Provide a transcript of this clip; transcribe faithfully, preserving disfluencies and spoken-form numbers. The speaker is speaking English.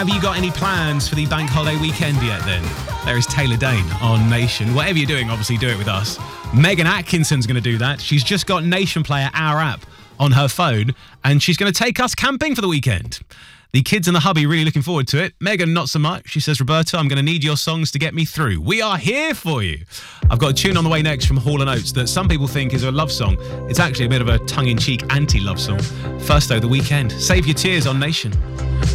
Have you got any plans for the bank holiday weekend yet then? There is Taylor Dane on Nation. Whatever you're doing, obviously do it with us. Megan Atkinson's going to do that. She's just got Nation Player, our app, on her phone, and she's going to take us camping for the weekend. The kids and the hubby really looking forward to it. Megan, not so much. She says, Roberta, I'm going to need your songs to get me through. We are here for you. I've got a tune on the way next from Hall and Oates that some people think is a love song. It's actually a bit of a tongue-in-cheek anti-love song. First, though, The Weekend. Save your tears on Nation.